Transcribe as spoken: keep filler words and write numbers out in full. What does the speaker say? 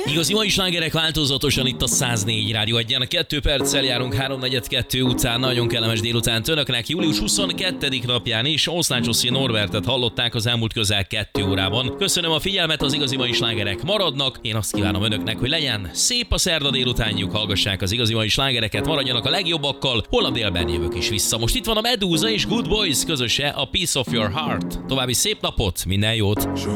Igazi mai slágerek változatosan itt a száz négy Rádió egyen. Kettő perccel járunk háromnegyed kettő után. Nagyon kellemes délután önöknek. július huszonkettedike napján is Oszlácsoszi Norbertet hallották az elmúlt közel kettő órában. Köszönöm a figyelmet, az igazi mai slágerek maradnak. Én azt kívánom önöknek, hogy legyen szép a szerda délutánjuk, hallgassák az igazi mai slágereket, maradjanak a legjobbakkal. Holnap délben jövök is vissza. Most itt van a Medusa és Good Boys közöse, a Piece of Your Heart. További szép napot, minden jót!